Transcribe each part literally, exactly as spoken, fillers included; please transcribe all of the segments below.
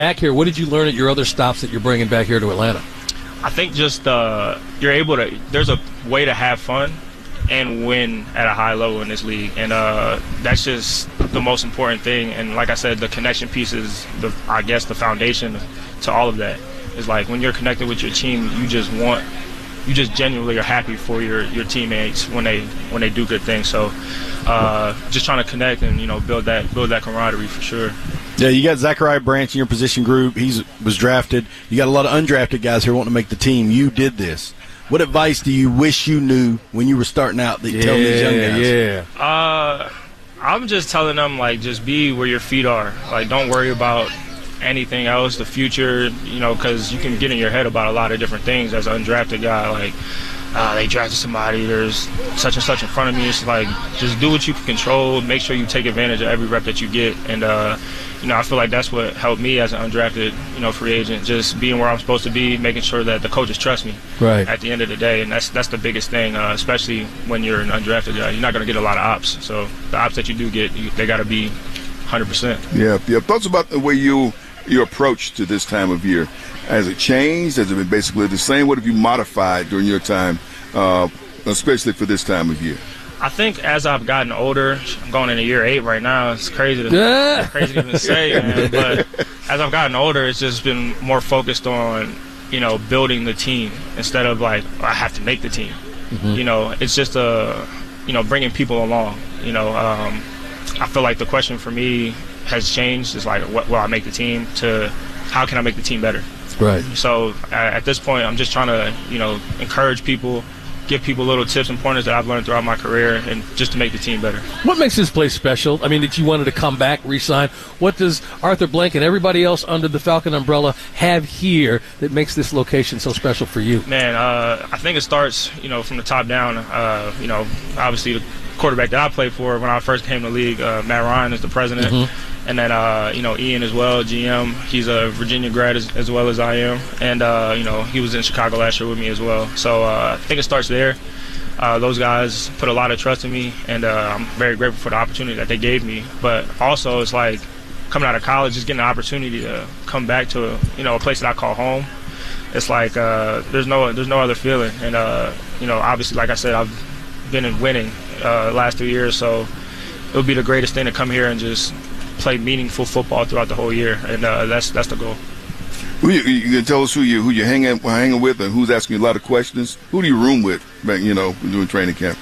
back here, what did you learn at your other stops that you're bringing back here to Atlanta? I think just uh, you're able to – there's a way to have fun and win at a high level in this league. And uh, that's just the most important thing. And like I said, the connection piece is, the, I guess, the foundation to all of that. It's like when you're connected with your team, you just want – you just genuinely are happy for your, your teammates when they when they do good things. So uh, just trying to connect and, you know, build that build that camaraderie for sure. Yeah, you got Zachariah Branch in your position group. He was drafted. You got a lot of undrafted guys here wanting to make the team. You did this. What advice do you wish you knew when you were starting out that you yeah, tell these young guys? Yeah. Uh, I'm just telling them, like, just be where your feet are. Like, don't worry about anything else, the future, you know, because you can get in your head about a lot of different things as an undrafted guy. Like, uh, they drafted somebody, there's such and such in front of me. It's like, just do what you can control, make sure you take advantage of every rep that you get. And, uh, you know, I feel like that's what helped me as an undrafted, you know, free agent, just being where I'm supposed to be, making sure that the coaches trust me right at the end of the day. And that's that's the biggest thing, uh, especially when you're an undrafted guy. You're not going to get a lot of ops. So the ops that you do get, you, they got to be one hundred percent. Yeah, yeah. Thoughts about the way you your approach to this time of year. Has it changed? Has it been basically the same? What have you modified during your time, uh, especially for this time of year? I think as I've gotten older, I'm going into year eight right now. It's crazy to, Yeah. crazy to even say, man. But as I've gotten older, it's just been more focused on, you know, building the team instead of like, I have to make the team. Mm-hmm. You know, it's just a, you know, bringing people along. You know, um, I feel like the question for me has changed. It's like, what will I make the team to how can I make the team better? Right. So at this point, I'm just trying to, you know, encourage people, give people little tips and pointers that I've learned throughout my career, and just to make the team better. What makes this place special? I mean, that you wanted to come back, re-sign. What does Arthur Blank and everybody else under the Falcon umbrella have here that makes this location so special for you? Man, uh, I think it starts, you know, from the top down. Uh, you know, obviously the quarterback that I played for when I first came to the league, uh, Matt Ryan is the president. Mm-hmm. And then, uh, you know, Ian as well, G M. He's a Virginia grad as, as well as I am. And, uh, you know, he was in Chicago last year with me as well. So uh, I think it starts there. Uh, those guys put a lot of trust in me, and uh, I'm very grateful for the opportunity that they gave me. But also it's like coming out of college, just getting the opportunity to come back to, you know, a place that I call home. It's like uh, there's no there's no other feeling. And, uh, you know, obviously, like I said, I've been in winning uh, last three years. So it would be the greatest thing to come here and just play meaningful football throughout the whole year, and uh, that's that's the goal. Who you, you can tell us who you who you're hanging hanging with, and who's asking you a lot of questions? Who do you room with, you know, doing training camp?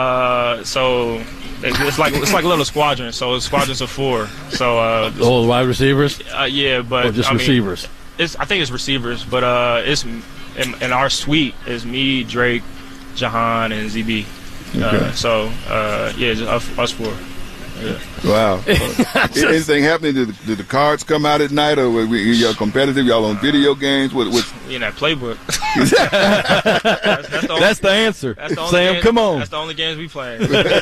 Uh, so it's like it's like a little squadron. So it's squadrons of four. So uh, oh, wide receivers. Uh, yeah, but or just I receivers. Mean, it's I think it's receivers, but uh, it's in, in our suite is me, Drake, Jahan, and Z B. Okay. Uh, so uh, yeah, just us, us four. Yeah. Wow. Anything happening? Did the, did the cards come out at night, or were y'all competitive? Y'all on video games? What, what's in that playbook? that's, that's, the only, that's the answer. That's the Sam, game, come on. That's the only games we play.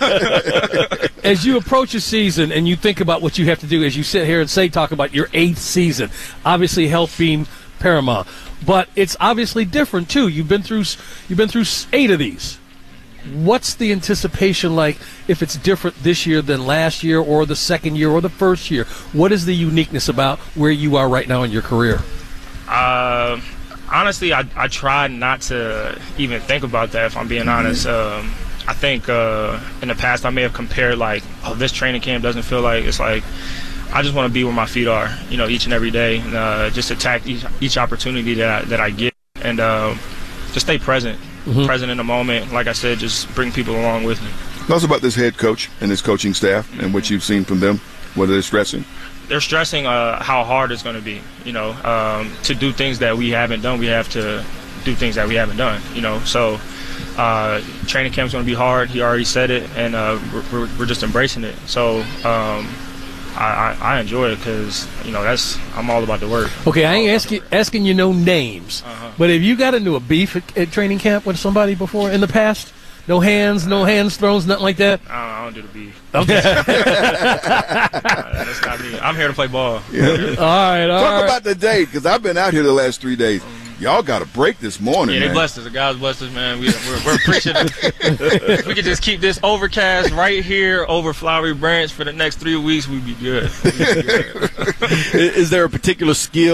As you approach a season and you think about what you have to do, as you sit here and say, talk about your eighth season, obviously health being paramount, but it's obviously different too. You've been through you've been through eight of these. What's the anticipation like if it's different this year than last year or the second year or the first year? What is the uniqueness about where you are right now in your career? Uh, honestly, I, I try not to even think about that, if I'm being honest. Um, I think uh, in the past I may have compared like, oh, this training camp doesn't feel like, it's like, I just want to be where my feet are, you know, each and every day, and uh, just attack each, each opportunity that I, that I get, and uh, just stay present. Mm-hmm. Present in the moment. Like I said, just bring people along with me. Tell us about this head coach and his coaching staff and what you've seen from them. What are they stressing? They're stressing uh, how hard it's going to be. You know, um, to do things that we haven't done, we have to do things that we haven't done. You know, so uh, training camp's going to be hard. He already said it, and uh, we're, we're just embracing it. So um, I, I, I enjoy it because, you know, that's I'm all about the work. Okay, I ain't asking asking you no names, uh-huh. but have you got into a beef at, at training camp with somebody before in the past? No hands, no hands thrown, nothing like that? I don't, I don't do the beef. Okay. uh, that's not me. I'm here to play ball. Yeah. all right, all Talk right. about the date, because I've been out here the last three days. y'all got a break this morning. Yeah, they man. blessed us. The guys blessed us, man. We, we're, we're appreciative. If we could just keep this overcast right here over Flowery Branch for the next three weeks, we'd be good. We'd be good. Is there a particular skill